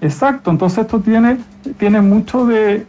Exacto, entonces esto tiene mucho de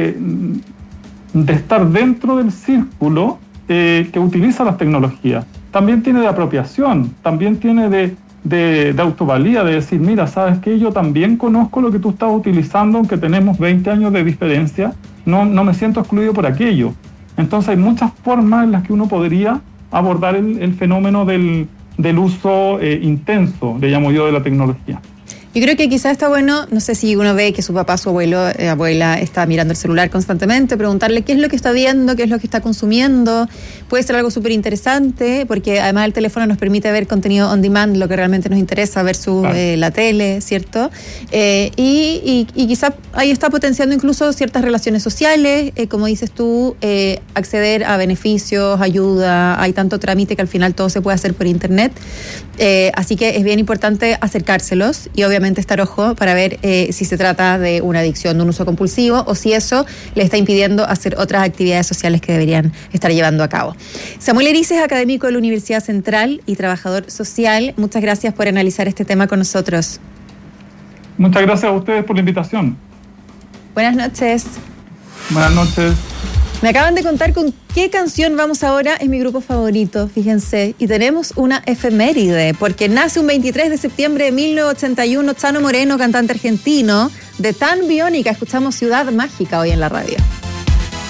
estar dentro del círculo que utiliza las tecnologías. También tiene de apropiación, también tiene de autovalía, de decir, mira, ¿sabes qué? Yo también conozco lo que tú estás utilizando, aunque tenemos 20 años de diferencia, no me siento excluido por aquello. Entonces hay muchas formas en las que uno podría abordar el fenómeno del uso intenso, le llamo yo, de la tecnología. Yo creo que quizás está bueno, no sé si uno ve que su papá, su abuelo, abuela está mirando el celular constantemente, preguntarle qué es lo que está viendo, qué es lo que está consumiendo. Puede ser algo súper interesante, porque además el teléfono nos permite ver contenido on demand, lo que realmente nos interesa, versus la tele, ¿cierto? Y quizás ahí está potenciando incluso ciertas relaciones sociales, como dices tú, acceder a beneficios, ayuda, hay tanto trámite que al final todo se puede hacer por internet. Así que es bien importante acercárselos y obviamente estar ojo para ver si se trata de una adicción, de un uso compulsivo, o si eso le está impidiendo hacer otras actividades sociales que deberían estar llevando a cabo. Samuel Erices, académico de la Universidad Central y trabajador social, muchas gracias por analizar este tema con nosotros. Muchas gracias a ustedes por la invitación. Buenas noches. Buenas noches. Me acaban de contar con qué canción vamos ahora, es mi grupo favorito, fíjense, y tenemos una efeméride, porque nace un 23 de septiembre de 1981 Chano Moreno, cantante argentino, de Tan Biónica. Escuchamos Ciudad Mágica hoy en la radio.